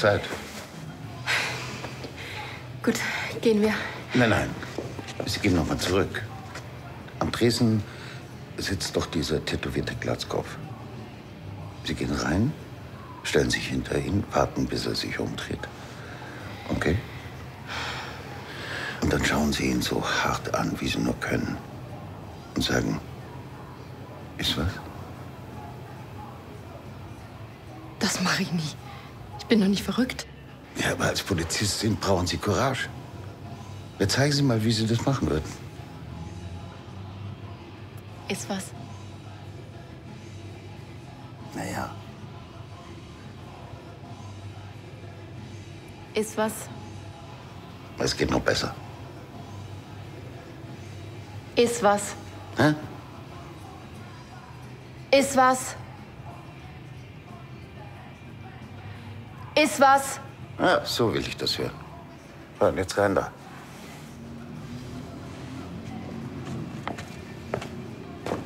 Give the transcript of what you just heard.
Zeit. Gut, gehen wir. Nein. Sie gehen noch mal zurück. Am Tresen sitzt doch dieser tätowierte Glatzkopf. Sie gehen rein, stellen sich hinter ihn, warten, bis er sich umdreht. Okay? Und dann schauen Sie ihn so hart an, wie Sie nur können. Und sagen, ist was? Das mache ich nie. Ich bin doch nicht verrückt. Ja, aber als Polizistin brauchen Sie Courage. Jetzt zeigen Sie mal, wie Sie das machen würden. Ist was? Naja. Ist was? Es geht noch besser. Ist was? Hä? Ist was? Ist was? Ja, so will ich das hören. Und jetzt rein da.